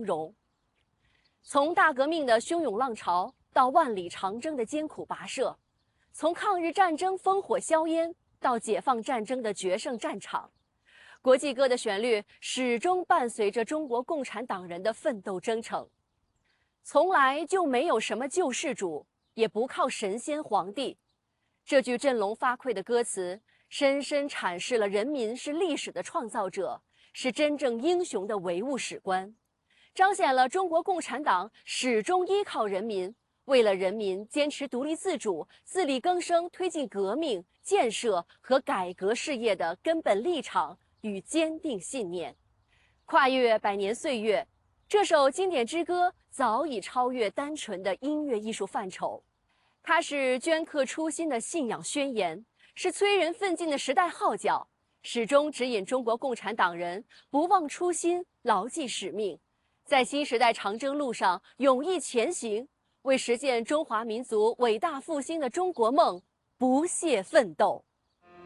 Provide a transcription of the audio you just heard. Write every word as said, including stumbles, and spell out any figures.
荣。从大革命的汹涌浪潮到万里长征的艰苦跋涉，从抗日战争烽火硝烟到解放战争的决胜战场，国际歌的旋律始终伴随着中国共产党人的奋斗征程。从来就没有什么救世主，也不靠神仙皇帝。这句振聋发聩的歌词，深深阐释了人民是历史的创造者，是真正英雄的唯物史观，彰显了中国共产党始终依靠人民，为了人民坚持独立自主、自力更生、推进革命、建设和改革事业的根本立场与坚定信念。跨越百年岁月，这首经典之歌早已超越单纯的音乐艺术范畴，它是镌刻初心的信仰宣言，是催人奋进的时代号角，始终指引中国共产党人不忘初心、牢记使命，在新时代长征路上勇毅前行，为实现中华民族伟大复兴的中国梦不懈奋斗。